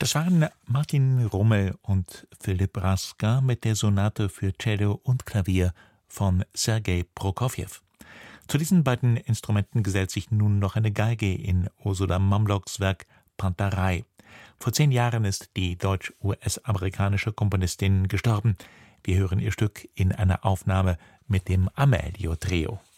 Das waren Martin Rummel und Philipp Raska mit der Sonate für Cello und Klavier von Sergei Prokofjew. Zu diesen beiden Instrumenten gesellt sich nun noch eine Geige in Ursula Mamloks Werk Panterei. Vor 10 Jahren ist die deutsch-US-amerikanische Komponistin gestorben. Wir hören ihr Stück in einer Aufnahme mit dem Amelio Trio.